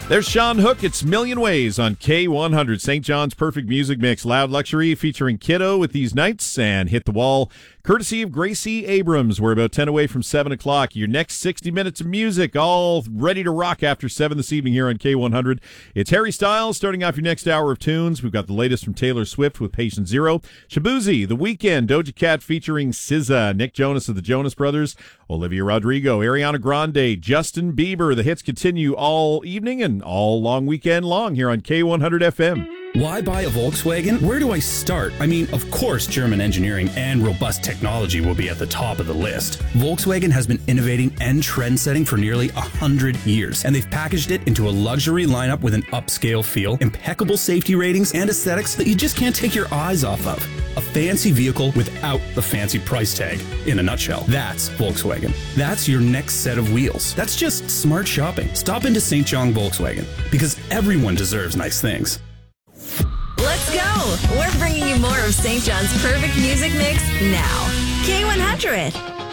There's Sean Hook. It's Million Ways on K100. St. John's Perfect Music Mix. Loud Luxury featuring Kiddo with These Nights and Hit the Wall, courtesy of Gracie Abrams. We're about 10 away from 7 o'clock. Your next 60 minutes of music, all ready to rock after 7 this evening here on K100. It's Harry Styles starting off your next hour of tunes. We've got the latest from Taylor Swift with Patient Zero. Shabuzi, The Weeknd, Doja Cat featuring SZA, Nick Jonas of the Jonas Brothers, Olivia Rodrigo, Ariana Grande, Justin Bieber. The hits continue all evening and all long weekend long here on K100 FM. Why buy a Volkswagen? Where do I start? I mean, of course, German engineering and robust technology will be at the top of the list. Volkswagen has been innovating and trend-setting for nearly 100 years, and they've packaged it into a luxury lineup with an upscale feel, impeccable safety ratings, and aesthetics that you just can't take your eyes off of. A fancy vehicle without the fancy price tag. In a nutshell, that's Volkswagen. That's your next set of wheels. That's just smart shopping. Stop into St. John Volkswagen, because everyone deserves nice things. Let's go! We're bringing you more of St. John's Perfect Music Mix now. K100.